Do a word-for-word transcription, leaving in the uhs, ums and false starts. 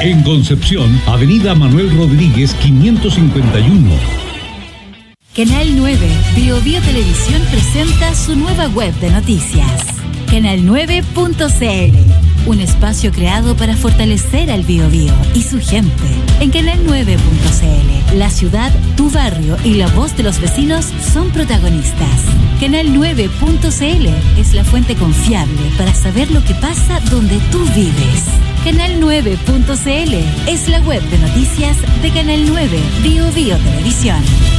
En Concepción, Avenida Manuel Rodríguez, quinientos cincuenta y uno. Canal nueve, Bio Bio Televisión presenta su nueva web de noticias. canal nueve punto c l, un espacio creado para fortalecer al Bio Bio y su gente. En canal nueve punto c l, la ciudad, tu barrio y la voz de los vecinos son protagonistas. canal nueve punto c l es la fuente confiable para saber lo que pasa donde tú vives. canal nueve punto c l es la web de noticias de Canal nueve, Bio Bio Televisión.